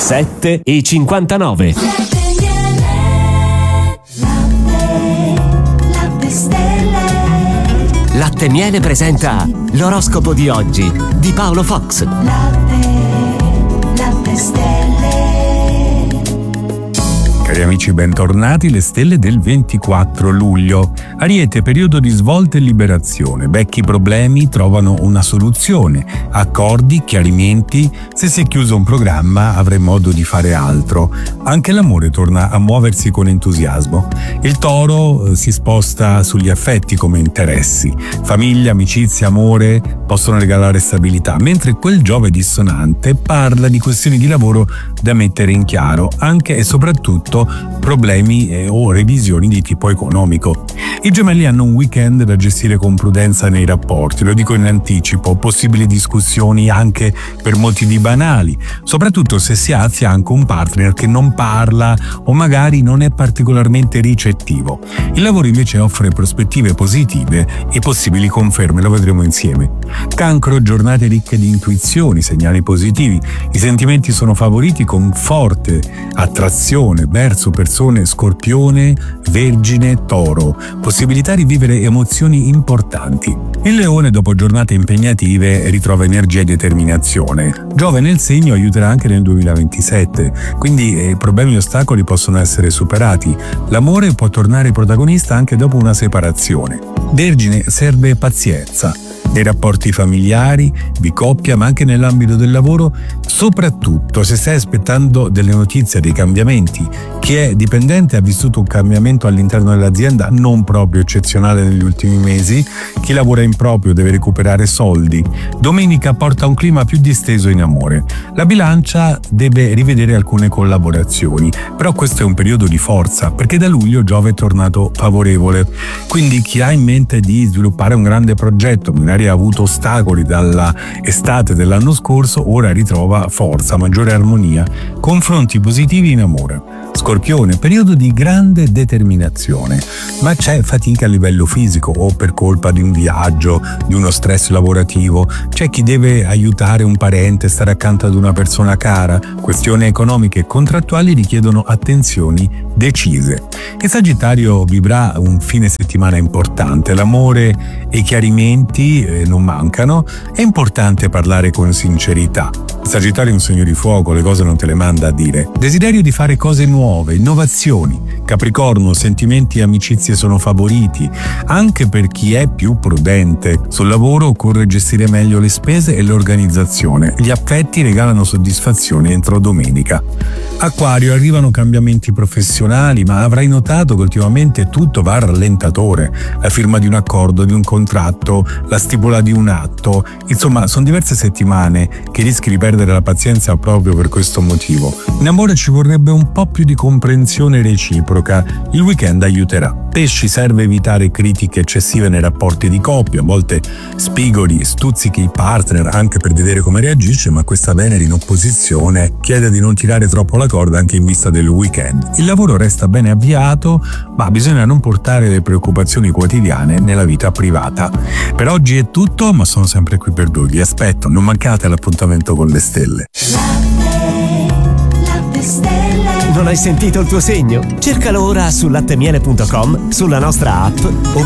7:59. Latte Miele presenta l'oroscopo di oggi di Paolo Fox. Latte Stelle. Cari amici, bentornati. Le stelle del 24 luglio. Ariete, periodo di svolta e liberazione. Vecchi problemi trovano una soluzione. Accordi, chiarimenti. Se si è chiuso un programma avrai modo di fare altro. Anche l'amore torna a muoversi con entusiasmo. Il Toro si sposta sugli affetti come interessi. Famiglia, amicizia, amore possono regalare stabilità, mentre quel Giove dissonante parla di questioni di lavoro da mettere in chiaro, anche e soprattutto problemi o revisioni di tipo economico. I Gemelli hanno un weekend da gestire con prudenza nei rapporti, lo dico in anticipo, possibili discussioni anche per motivi banali, soprattutto se si ha a fianco un partner che non parla o magari non è particolarmente ricettivo. Il lavoro invece offre prospettive positive e possibili conferme, lo vedremo insieme. Cancro, giornate ricche di intuizioni, segnali positivi, i sentimenti sono favoriti con forte attrazione verso persone Scorpione, Vergine, Toro, possibilità di vivere emozioni importanti. Il Leone, dopo giornate impegnative, ritrova energia e determinazione. Giove nel segno aiuterà anche nel 2027, quindi problemi e ostacoli possono essere superati. L'amore può tornare protagonista anche dopo una separazione. Vergine, serve pazienza nei rapporti familiari, di coppia, ma anche nell'ambito del lavoro, soprattutto se stai aspettando delle notizie, dei cambiamenti. Chi è dipendente ha vissuto un cambiamento all'interno dell'azienda non proprio eccezionale negli ultimi mesi. Chi lavora in proprio deve recuperare soldi. Domenica porta un clima più disteso in amore. La Bilancia deve rivedere alcune collaborazioni, però questo è un periodo di forza, perché da luglio Giove è tornato favorevole. Quindi chi ha in mente di sviluppare un grande progetto, magari ha avuto ostacoli dalla estate dell'anno scorso, ora ritrova forza, maggiore armonia, confronti positivi in amore. Scorpione, periodo di grande determinazione, ma c'è fatica a livello fisico o per colpa di un viaggio, di uno stress lavorativo. C'è chi deve aiutare un parente, stare accanto ad una persona cara. Questioni economiche e contrattuali richiedono attenzioni decise. Il Sagittario vivrà un fine settimana importante. L'amore e i chiarimenti non mancano. È importante parlare con sincerità. Il Sagittario è un segno di fuoco, le cose non te le manda a dire. Desiderio di fare cose nuove, innovazioni. Capricorno, sentimenti e amicizie sono favoriti, anche per chi è più prudente. Sul lavoro occorre gestire meglio le spese e l'organizzazione. Gli affetti regalano soddisfazione entro domenica. Acquario, arrivano cambiamenti professionali, ma avrai notato che ultimamente tutto va a rallentatore. La firma di un accordo, di un contratto, la stipula di un atto. Insomma, sono diverse settimane che rischi di perdere la pazienza proprio per questo motivo. In amore ci vorrebbe un po' più di comprensione reciproca. Il weekend aiuterà. Pesci, serve evitare critiche eccessive nei rapporti di coppia. A volte spigoli, stuzzichi il partner anche per vedere come reagisce, ma questa Venere in opposizione chiede di non tirare troppo la corda anche in vista del weekend. Il lavoro resta bene avviato, ma bisogna non portare le preoccupazioni quotidiane nella vita privata. Per oggi è tutto, ma sono sempre qui per voi. Vi aspetto, non mancate all'appuntamento con le stelle. Latte Stelle. Non hai sentito il tuo segno? Cercalo ora su lattemiele.com, sulla nostra app o